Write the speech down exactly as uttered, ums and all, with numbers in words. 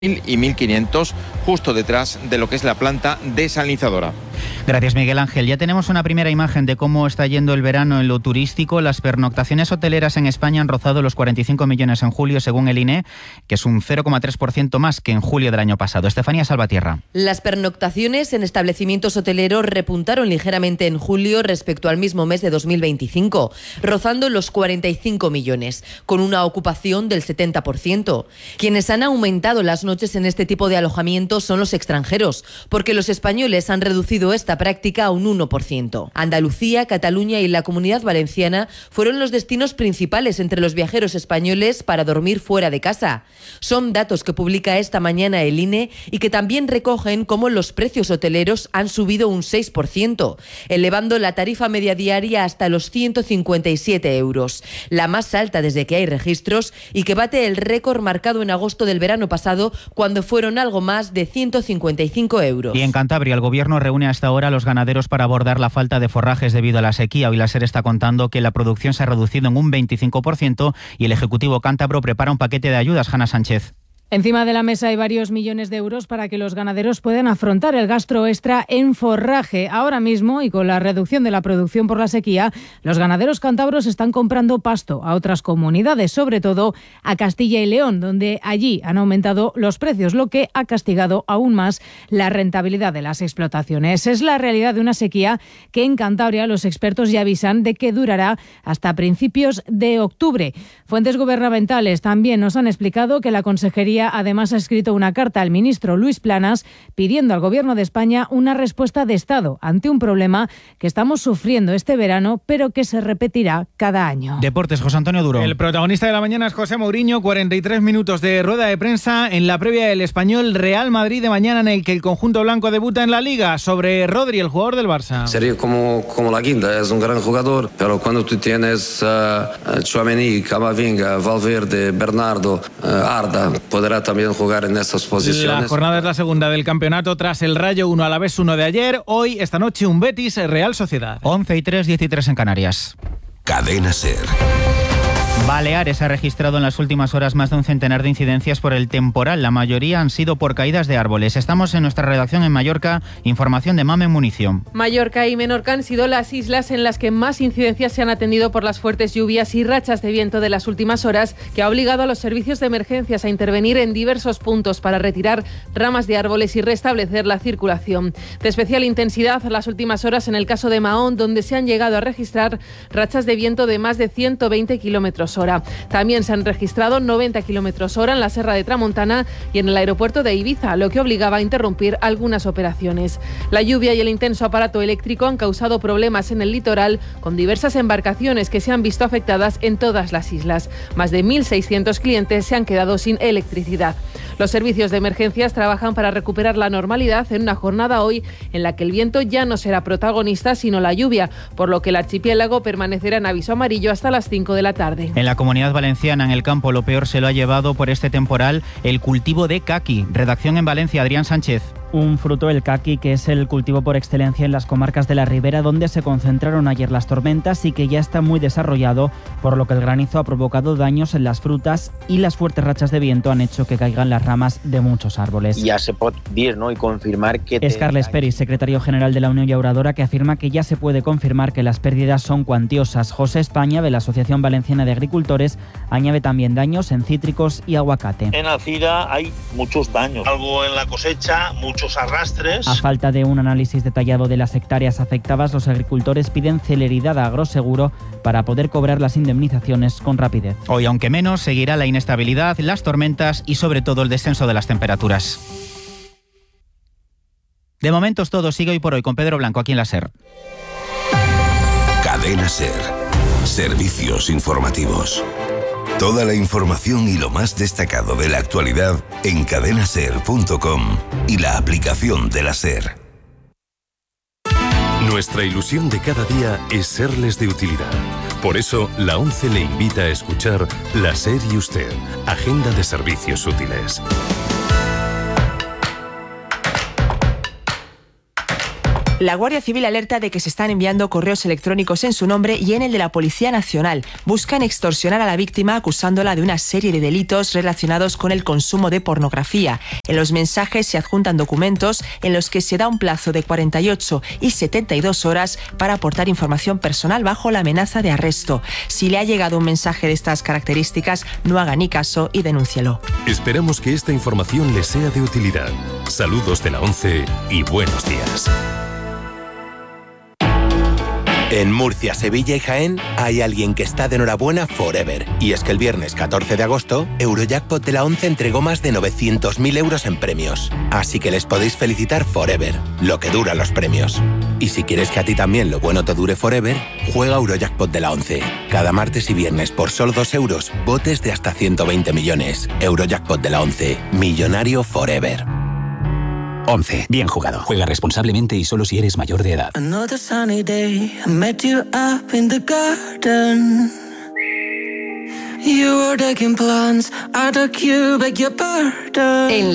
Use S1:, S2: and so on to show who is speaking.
S1: y mil quinientos, justo detrás de lo que es la planta desalinizadora.
S2: Gracias, Miguel Ángel. Ya tenemos una primera imagen de cómo está yendo el verano en lo turístico. Las pernoctaciones hoteleras en España han rozado los cuarenta y cinco millones en julio, según el I N E, que es un cero coma tres por ciento más que en julio del año pasado. Estefanía Salvatierra.
S3: Las pernoctaciones en establecimientos hoteleros repuntaron ligeramente en julio respecto al mismo mes de dos mil veinticinco, rozando los cuarenta y cinco millones, con una ocupación del setenta por ciento. Quienes han aumentado las noches en este tipo de alojamientos son los extranjeros, porque los españoles han reducido esta práctica a un uno por ciento. Andalucía, Cataluña y la Comunidad Valenciana fueron los destinos principales entre los viajeros españoles para dormir fuera de casa. Son datos que publica esta mañana el I N E y que también recogen cómo los precios hoteleros han subido un seis por ciento, elevando la tarifa media diaria hasta los ciento cincuenta y siete euros, la más alta desde que hay registros y que bate el récord marcado en agosto del verano pasado, cuando fueron algo más de ciento cincuenta y cinco euros.
S2: Y en Cantabria, el gobierno reúne hasta ahora a los ganaderos para abordar la falta de forrajes debido a la sequía. Hoy la SER está contando que la producción se ha reducido en un veinticinco por ciento y el Ejecutivo cántabro prepara un paquete de ayudas. Hanna Sánchez.
S4: Encima de la mesa hay varios millones de euros para que los ganaderos puedan afrontar el gasto extra en forraje. Ahora mismo, y con la reducción de la producción por la sequía, los ganaderos cántabros están comprando pasto a otras comunidades, sobre todo a Castilla y León, donde allí han aumentado los precios, lo que ha castigado aún más la rentabilidad de las explotaciones. Es la realidad de una sequía que en Cantabria los expertos ya avisan de que durará hasta principios de octubre. Fuentes gubernamentales también nos han explicado que la Consejería además ha escrito una carta al ministro Luis Planas pidiendo al Gobierno de España una respuesta de Estado ante un problema que estamos sufriendo este verano, pero que se repetirá cada año.
S2: Deportes, José Antonio Duro.
S5: El protagonista de la mañana es José Mourinho, cuarenta y tres minutos de rueda de prensa en la previa del Español Real Madrid de mañana, en el que el conjunto blanco debuta en la Liga. Sobre Rodri, el jugador del Barça.
S6: Sería como, como la quinta, es un gran jugador, pero cuando tú tienes uh, Tchouaméni, Camavinga, Valverde, Bernardo, uh, Arda, podrá también jugar en esas posiciones.
S5: La jornada es la segunda del campeonato tras el Rayo uno Alavés uno de ayer. Hoy, esta noche, un Betis Real Sociedad.
S2: once y tres, diez y tres en Canarias.
S7: Cadena SER.
S2: Baleares ha registrado en las últimas horas más de un centenar de incidencias por el temporal. La mayoría han sido por caídas de árboles. Estamos en nuestra redacción en Mallorca. Información de Mamen Municio.
S8: Mallorca y Menorca han sido las islas en las que más incidencias se han atendido por las fuertes lluvias y rachas de viento de las últimas horas, que ha obligado a los servicios de emergencias a intervenir en diversos puntos para retirar ramas de árboles y restablecer la circulación. De especial intensidad las últimas horas en el caso de Mahón, donde se han llegado a registrar rachas de viento de más de ciento veinte kilómetros hora. También se han registrado noventa kilómetros hora en la Serra de Tramontana y en el aeropuerto de Ibiza, lo que obligaba a interrumpir algunas operaciones. La lluvia y el intenso aparato eléctrico han causado problemas en el litoral, con diversas embarcaciones que se han visto afectadas en todas las islas. Más de mil seiscientos clientes se han quedado sin electricidad. Los servicios de emergencias trabajan para recuperar la normalidad en una jornada hoy en la que el viento ya no será protagonista, sino la lluvia, por lo que el archipiélago permanecerá en aviso amarillo hasta las cinco de la tarde.
S2: En la Comunidad Valenciana, en el campo, lo peor se lo ha llevado por este temporal el cultivo de caqui. Redacción en Valencia, Adrián Sánchez.
S9: Un fruto, el caqui, que es el cultivo por excelencia en las comarcas de la Ribera, donde se concentraron ayer las tormentas y que ya está muy desarrollado, por lo que el granizo ha provocado daños en las frutas y las fuertes rachas de viento han hecho que caigan las ramas de muchos árboles.
S10: Ya se puede decir, ¿no?, y confirmar que...
S9: Es Carles Peris, secretario general de la Unión Llauradora, que afirma que ya se puede confirmar que las pérdidas son cuantiosas. José España, de la Asociación Valenciana de Agricultores, añade también daños en cítricos y aguacate.
S11: En Alcira hay muchos daños, algo en la cosecha, muchos arrastres.
S9: A falta de un análisis detallado de las hectáreas afectadas, los agricultores piden celeridad a Agroseguro para poder cobrar las indemnizaciones con rapidez.
S2: Hoy, aunque menos, seguirá la inestabilidad, las tormentas y sobre todo el descenso de las temperaturas. De momento es todo. Sigue hoy por hoy con Pedro Blanco aquí en la SER.
S7: Cadena SER. Servicios informativos. Toda la información y lo más destacado de la actualidad en cadena ser punto com y la aplicación de la SER.
S12: Nuestra ilusión de cada día es serles de utilidad. Por eso, la ONCE le invita a escuchar La SER y Usted, Agenda de Servicios Útiles.
S13: La Guardia Civil alerta de que se están enviando correos electrónicos en su nombre y en el de la Policía Nacional. Buscan extorsionar a la víctima acusándola de una serie de delitos relacionados con el consumo de pornografía. En los mensajes se adjuntan documentos en los que se da un plazo de cuarenta y ocho y setenta y dos horas para aportar información personal bajo la amenaza de arresto. Si le ha llegado un mensaje de estas características, no haga ni caso y denúncielo.
S12: Esperamos que esta información le sea de utilidad. Saludos de la ONCE y buenos días.
S14: En Murcia, Sevilla y Jaén hay alguien que está de enhorabuena forever. Y es que el viernes catorce de agosto, Eurojackpot de la ONCE entregó más de novecientos mil euros en premios. Así que les podéis felicitar forever, lo que duran los premios. Y si quieres que a ti también lo bueno te dure forever, juega Eurojackpot de la ONCE. Cada martes y viernes por solo dos euros, botes de hasta ciento veinte millones. Eurojackpot de la ONCE, millonario forever.
S15: once. Bien jugado. Juega responsablemente y solo si eres mayor de edad.
S16: Another sunny day, I met you up in the garden. You were taking plans, I took you, beg your pardon.